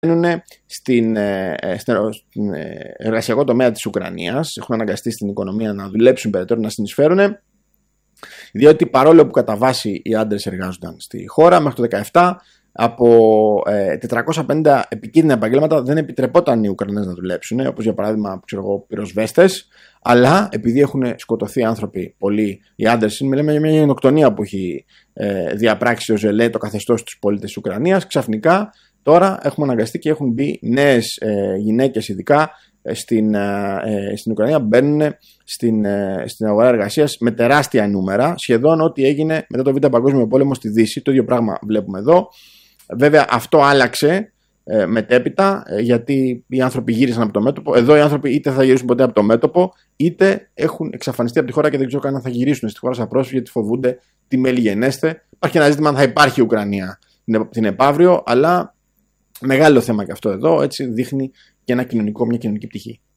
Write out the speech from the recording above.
στην εργασιακό τομέα της Ουκρανίας, έχουν αναγκαστεί στην οικονομία να δουλέψουν περαιτέρω, να συνεισφέρουν, διότι παρόλο που κατά βάση οι άντρες εργάζονταν στη χώρα μέχρι το 2017, από 450 επικίνδυνα επαγγέλματα δεν επιτρεπόταν οι Ουκρανές να δουλέψουν, όπως για παράδειγμα πυροσβέστες, αλλά επειδή έχουν σκοτωθεί άνθρωποι πολλοί οι άντρες, μιλάμε για μια γενοκτονία που έχει διαπράξει ο Ζελέ το καθεστώς τους πολίτες της Ουκρανίας, ξαφνικά τώρα έχουμε αναγκαστεί και έχουν μπει νέες γυναίκες ειδικά στην Ουκρανία, μπαίνουν στην αγορά εργασίας με τεράστια νούμερα, σχεδόν ό,τι έγινε μετά το Β' Παγκόσμιο Πόλεμο στη Δύση. Το ίδιο πράγμα βλέπουμε εδώ. Βέβαια αυτό άλλαξε μετέπειτα, γιατί οι άνθρωποι γύρισαν από το μέτωπο. Εδώ οι άνθρωποι είτε θα γυρίσουν ποτέ από το μέτωπο, είτε έχουν εξαφανιστεί από τη χώρα και δεν ξέρω καν αν θα γυρίσουν στη χώρα σαν πρόσφυγες, γιατί φοβούνται τι μέλη γενέστε. Υπάρχει ένα ζήτημα αν θα υπάρχει η Ουκρανία την επαύριο, αλλά μεγάλο θέμα και αυτό εδώ, έτσι δείχνει και μια κοινωνική πτυχή.